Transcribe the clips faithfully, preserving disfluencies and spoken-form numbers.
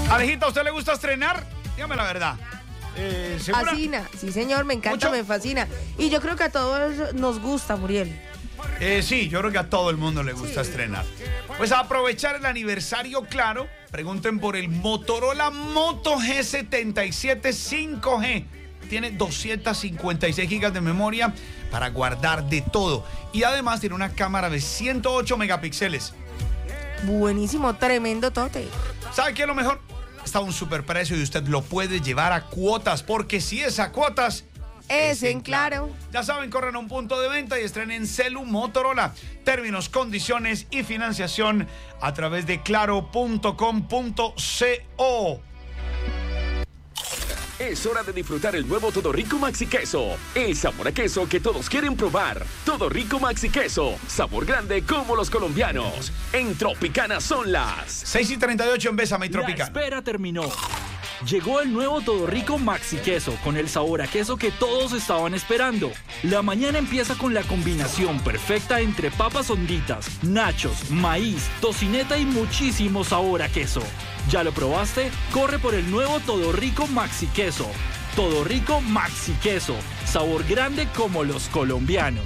Alejita, ¿a usted le gusta estrenar? Dígame la verdad. Eh, fascina, sí señor, me encanta, ¿mucho? Me fascina. Y yo creo que a todos nos gusta, Muriel. Eh, sí, yo creo que a todo el mundo le gusta sí. estrenar. Pues a aprovechar el aniversario, claro, pregunten por el Motorola Moto G setenta y siete cinco G. Tiene doscientos cincuenta y seis gigas de memoria para guardar de todo. Y además tiene una cámara de ciento ocho megapíxeles. Buenísimo, tremendo tote. ¿Sabe qué es lo mejor? Está a un superprecio y usted lo puede llevar a cuotas, porque si es a cuotas, es, es en claro. claro. Ya saben, corren a un punto de venta y estrenen Celu Motorola. Términos, condiciones y financiación a través de claro punto com punto co. Es hora de disfrutar el nuevo Todo Rico Maxi Queso. El sabor a queso que todos quieren probar. Todo Rico Maxi Queso. Sabor grande como los colombianos. En Tropicana son las seis y treinta y ocho en Bésame y Tropicana. La espera terminó. Llegó el nuevo Todo Rico Maxi Queso con el sabor a queso que todos estaban esperando. La mañana empieza con la combinación perfecta entre papas honditas, nachos, maíz, tocineta y muchísimo sabor a queso. ¿Ya lo probaste? Corre por el nuevo Todo Rico Maxi Queso. Todo Rico Maxi Queso. Sabor grande como los colombianos.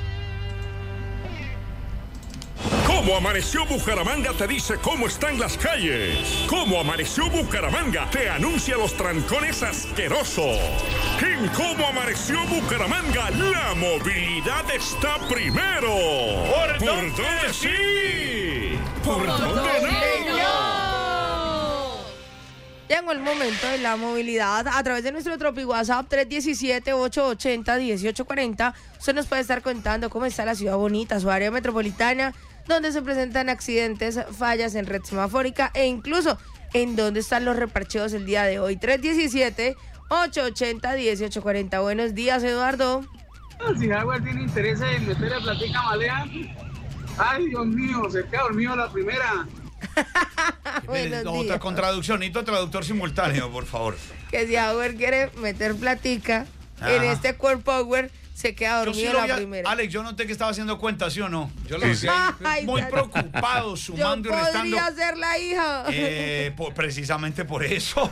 ¿Cómo amaneció Bucaramanga? Te dice cómo están las calles. ¿Cómo amaneció Bucaramanga? Te anuncia los trancones asquerosos. En ¿Cómo amaneció Bucaramanga? La movilidad está primero. ¿Por, ¿Por dónde, dónde sí? ¿Por, ¿Por dónde, dónde no? no? Llegó el momento de la movilidad. A través de nuestro Tropi WhatsApp tres uno siete, ocho ocho cero, uno ocho cuatro cero, usted nos puede estar contando cómo está la ciudad bonita, su área metropolitana, donde se presentan accidentes, fallas en red semafórica e incluso en dónde están los reparcheos el día de hoy. tres uno siete, ocho ocho cero, uno ocho cuatro cero. Buenos días, Eduardo. Si Jaguar tiene interés en meterle platica malea, ay, Dios mío, se queda dormido la primera. Buenos días. Otra con traducción, necesito traductor simultáneo, por favor. Que si Howard quiere meter platica Ajá. en este Core Power, se queda dormido sí la vi, primera. Alex, yo noté que estaba haciendo cuenta, ¿sí o no? Yo lo sí, sí. Muy preocado, sumando yo y restando. Podría ser la hija. Eh, por, precisamente por eso.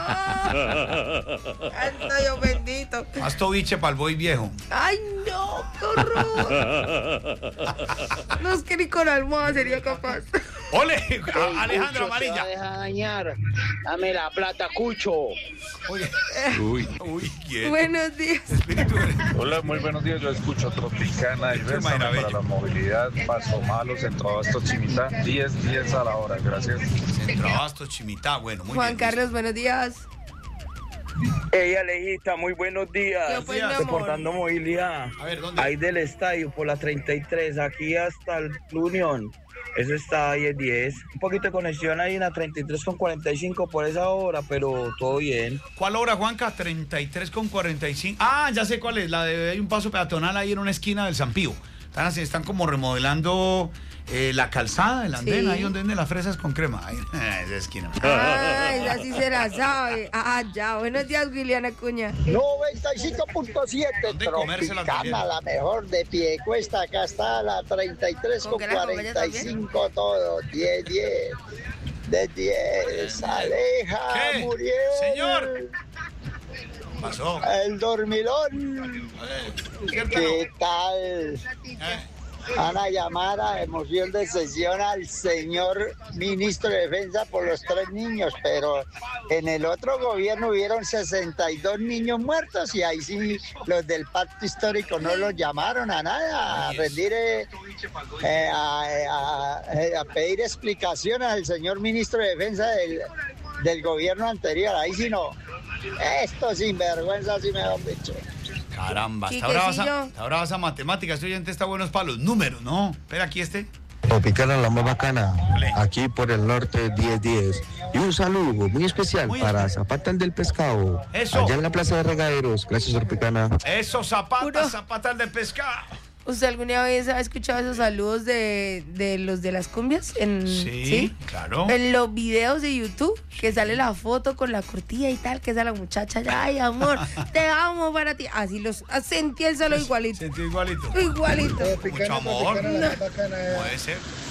No. Santo Dios bendito. Más tobiche para el boy viejo. Ay, no, qué horror. No es que ni con almohada sería capaz. ¡Ole! Alejandro Amarilla. Deja dañar. Dame la plata, Cucho. Oye. Uy, uy, ¿quién? Buenos días. Hola, muy buenos días. Yo escucho Tropicana y Bésame para la movilidad. Paso malo, Centro Abasto Chimitá. diez diez a la hora, gracias. Centro Abasto Chimitá, bueno, muy Juan bien. Juan Carlos, buenos días. Hey, Alejita, muy buenos días. Pues, reportando movilidad. A ver, ¿dónde? Ahí del estadio, por la treinta y tres, aquí hasta el Unión. Eso está diez diez. Un poquito de conexión ahí en la treinta y tres con cuarenta y cinco por esa hora, pero todo bien. ¿Cuál hora, Juanca? treinta y tres con cuarenta y cinco. Ah, ya sé cuál es. La de hay un paso peatonal ahí en una esquina del San Pío. Están así, están como remodelando eh, la calzada, el andén, sí. Ahí donde venden las fresas con crema. Ahí, esa esquina. Ah, esa sí se la sabe. Ah, ya. Buenos días, William Acuña. noventa y cinco punto siete. Tropicana, la mejor de pie cuesta. Acá está la treinta y tres con cuarenta y cinco todo. diez diez. De diez. Aleja, ¿qué? Muriel. Señor. Pasó. El dormilón. Eh, ¿Qué tal? Eh. Van a llamar a emoción de sesión al señor ministro de Defensa por los tres niños, pero en el otro gobierno hubieron sesenta y dos niños muertos y ahí sí los del pacto histórico no los llamaron a nada, a rendir, eh, eh, a, a, a pedir explicaciones al señor ministro de Defensa del, del gobierno anterior. Ahí sí no. Esto sinvergüenza sí me han dicho. Caramba, hasta ahora, vas a, hasta ahora vas a matemáticas. Este oyente está buenos para los números, ¿no? Espera, aquí este. Tropicana, la más bacana. Aquí por el norte, diez diez. Y un saludo muy especial muy para Zapata del Pescado. Eso. Allá en la Plaza de Regaderos. Gracias, Tropicana. Eso, Zapata, Zapata del Pescado. ¿Usted alguna vez ha escuchado esos saludos de, de los de las cumbias? En, sí, ¿sí? Claro. En los videos de YouTube, que sale la foto con la cortilla y tal, que es a la muchacha, ay, amor, te amo para ti. Así los sentí el solo igualito. Sentí igualito. Igualito. Mucho amor. No. Puede ser.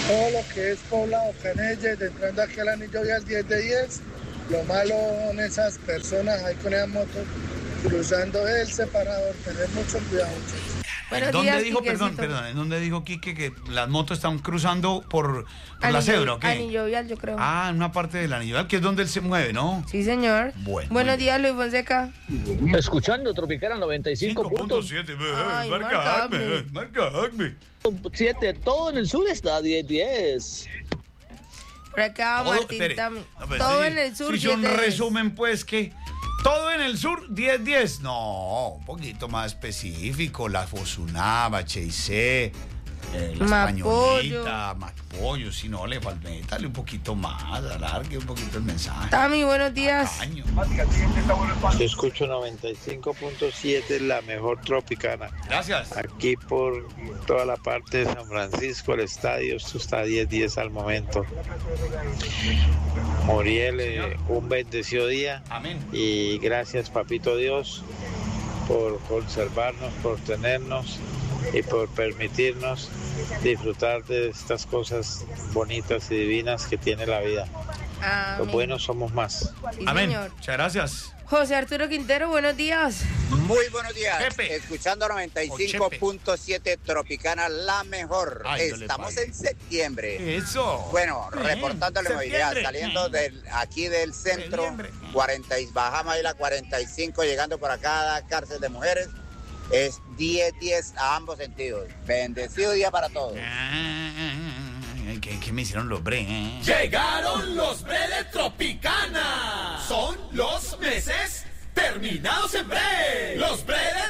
todo lo que es Poblado, Canelles, entrando aquí al anillo vial diez de diez. Lo malo son esas personas ahí con esas motos cruzando el separador. Tener mucho cuidado, muchachos. ¿En dónde dijo, perdón, perdón, en dónde dijo Quique que las motos están cruzando por, por la cebra, ¿o qué? Anillo vial, yo creo. Ah, en una parte del anillo vial, que es donde él se mueve, ¿no? Sí, señor. Bueno. Buenos días, Luis Fonseca. Escuchando Tropicana noventa y cinco punto siete. Ay, Marca Acme. Marca Acme. siete, todo en el sur está diez diez. Por acá, Todo, Martín espere. también. No, pues Todo sí, en el sur. sí, hizo un diez de diez. resumen, pues, que todo en el sur, diez diez. No, un poquito más específico. La Fosunaba, Cheicé, eh, la Mapollo. Españolita, Mapollo. Si no, le falta, métale un poquito más, alargue un poquito el mensaje. Tami, buenos días. Yo escucho noventa y cinco punto siete, la mejor Tropicana. Gracias. Aquí por toda la parte de San Francisco, el estadio, esto está diez diez al momento. Muriel, eh, un bendecido día. Amén. Y gracias, Papito Dios, por conservarnos, por tenernos y por permitirnos disfrutar de estas cosas bonitas y divinas que tiene la vida. Amén. Los buenos somos más. Sí, Amén. señor. Muchas gracias. José Arturo Quintero, buenos días. Muy buenos días. Pepe. Escuchando noventa y cinco punto siete Tropicana, la mejor. Ay, no le Estamos pague. en septiembre. Eso. Bueno, Bien. reportando la movilidad, Septiembre. saliendo del, aquí del centro, Septiembre. cuarenta, y bajamos ahí la cuarenta y cinco, llegando por acá a la cárcel de mujeres. Es diez diez a ambos sentidos. Bendecido día para todos. ¿Qué, qué me hicieron los bre? eh? Llegaron los bre de Tropicana. Son los meses terminados en bre. Los bre de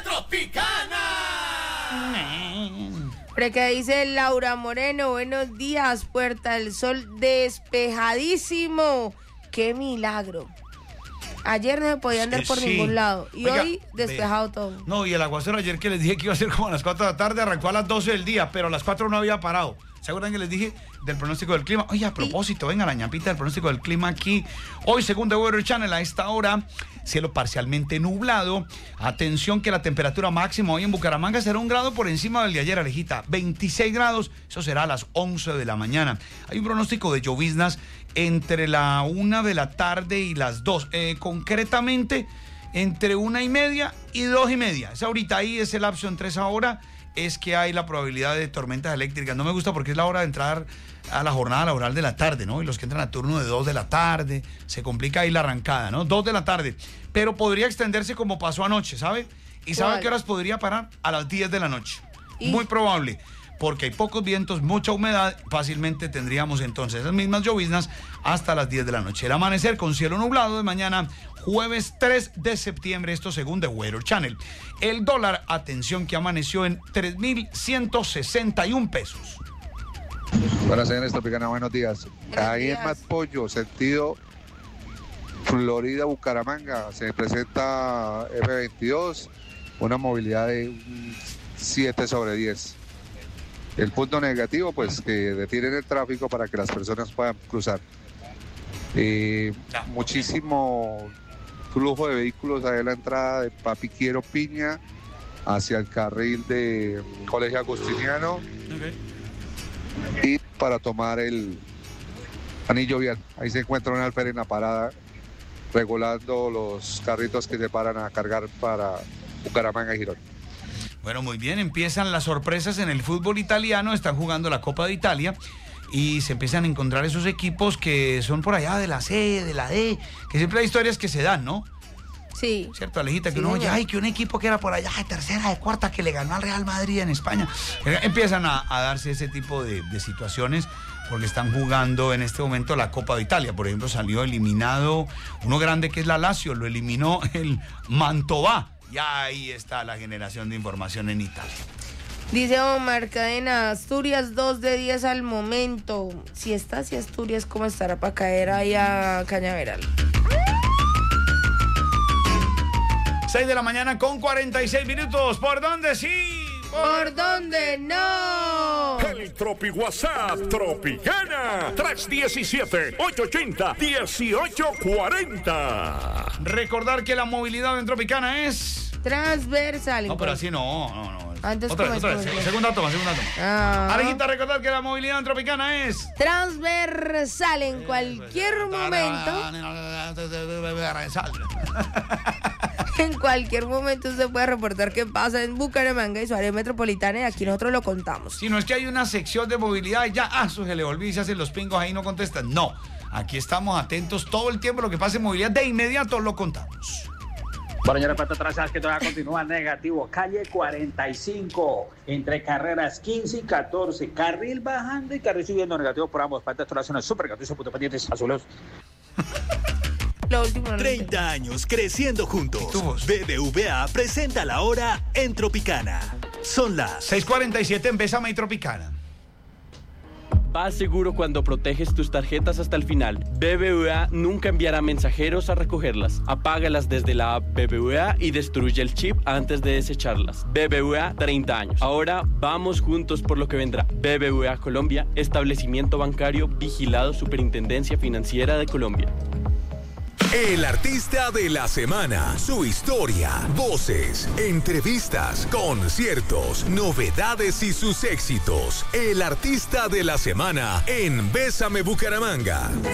Tropicana. Por acá dice Laura Moreno, buenos días, Puerta del Sol despejadísimo. ¡Qué milagro! Ayer no se podía andar por Sí. ningún lado y Oiga, hoy despejado ve. todo. No, y el aguacero ayer que les dije que iba a ser como a las cuatro de la tarde, arrancó a las doce del día, pero a las cuatro no había parado. ¿Se acuerdan que les dije del pronóstico del clima? Oye, a propósito, venga la ñapita del pronóstico del clima aquí. Hoy, según The Weather Channel, a esta hora, cielo parcialmente nublado. Atención que la temperatura máxima hoy en Bucaramanga será un grado por encima del de ayer, Alejita. veintiséis grados, eso será a las once de la mañana. Hay un pronóstico de lloviznas entre la una de la tarde y las dos. Eh, concretamente, entre una y media y dos y media. Es ahorita ahí, ese lapso entre esa hora, es que hay la probabilidad de tormentas eléctricas. No me gusta porque es la hora de entrar a la jornada laboral de la tarde, ¿no? Y los que entran a turno de dos de la tarde, se complica ahí la arrancada, ¿no? dos de la tarde. Pero podría extenderse como pasó anoche, ¿sabe? ¿Y sabe a qué horas podría parar? A las diez de la noche. ¿Y? Muy probable. Porque hay pocos vientos, mucha humedad, fácilmente tendríamos entonces esas mismas lloviznas hasta las diez de la noche. El amanecer con cielo nublado de mañana, jueves tres de septiembre, esto según The Weather Channel. El dólar, atención, que amaneció en tres mil ciento sesenta y un pesos. Buenas señores, Tropicana, buenos días. Ahí en Mapollo, sentido Florida, Bucaramanga, se presenta F veintidós, una movilidad de un siete sobre diez. El punto negativo, pues que detienen el tráfico para que las personas puedan cruzar. Eh, muchísimo flujo de vehículos ahí en la entrada de Papi Quiero Piña hacia el carril de Colegio Agustiniano y para tomar el anillo vial. Ahí se encuentra un alférez en la parada regulando los carritos que se paran a cargar para Bucaramanga y Girón. Bueno, muy bien, empiezan las sorpresas en el fútbol italiano, están jugando la Copa de Italia y se empiezan a encontrar esos equipos que son por allá de la C, de la D, que siempre hay historias que se dan, ¿no? Sí. ¿Cierto, Alejita? Que Sí, uno oye, señor. ay, que un equipo que era por allá de tercera, de cuarta, que le ganó al Real Madrid en España. Eh, Empiezan a, a darse ese tipo de, de situaciones porque están jugando en este momento la Copa de Italia. Por ejemplo, salió eliminado uno grande que es la Lazio, lo eliminó el Mantova. Y ahí está la generación de información en Italia. Dice Omar Cadena, Asturias dos de diez al momento. Si está así Asturias, ¿cómo estará para caer ahí a Cañaveral? seis de la mañana con cuarenta y seis minutos. ¿Por dónde sí? ¿Por dónde no? El Tropi WhatsApp Tropicana tres diecisiete, ocho ochenta, dieciocho cuarenta. Recordar que la movilidad en Tropicana es... Transversal. No, pero así no, no, no. Antes otra vez, otra vez. Segunda toma, segunda toma. Ah. Alejita, recordad que la movilidad en Tropicana es transversal en cualquier momento. En cualquier momento usted puede reportar qué pasa en Bucaramanga y su área metropolitana y aquí nosotros lo contamos. Si no es que hay una sección de movilidad y ya, ah, eso se le olvida y se hacen los pingos ahí no contestan. No, aquí estamos atentos todo el tiempo, lo que pase en movilidad de inmediato lo contamos. Bueno, señores, para atrás que todavía continúa negativo. Calle cuarenta y cinco, entre carreras quince y catorce. Carril bajando y carril subiendo negativo por ambos. Para atrás, zona súper negativo, punto pendientes azules. Lo último, treinta años creciendo juntos. B B V A presenta la hora en Tropicana. Son las seis cuarenta y siete en Bésame y Tropicana. Vas seguro cuando proteges tus tarjetas hasta el final. B B V A nunca enviará mensajeros a recogerlas. Apágalas desde la app B B V A y destruye el chip antes de desecharlas. B B V A, treinta años. Ahora vamos juntos por lo que vendrá. B B V A Colombia, establecimiento bancario vigilado Superintendencia Financiera de Colombia. El artista de la semana, su historia, voces, entrevistas, conciertos, novedades y sus éxitos. El artista de la semana en Bésame Bucaramanga.